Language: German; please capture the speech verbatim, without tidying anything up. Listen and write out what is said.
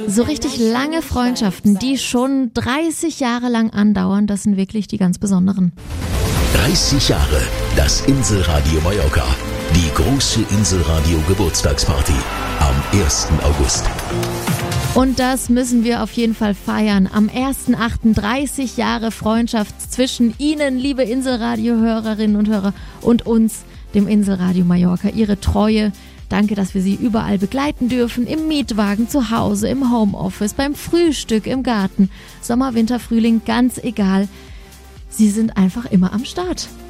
So richtig lange Freundschaften, die schon dreißig Jahre lang andauern, das sind wirklich die ganz besonderen. dreißig Jahre, das Inselradio Mallorca. Die große Inselradio Geburtstagsparty am ersten August. Und das müssen wir auf jeden Fall feiern. Am ersten achten dreißig Jahre Freundschaft zwischen Ihnen, liebe Inselradio-Hörerinnen und Hörer, und uns, dem Inselradio Mallorca. Ihre Treue. Danke, dass wir Sie überall begleiten dürfen. Im Mietwagen, zu Hause, im Homeoffice, beim Frühstück, im Garten. Sommer, Winter, Frühling, ganz egal. Sie sind einfach immer am Start.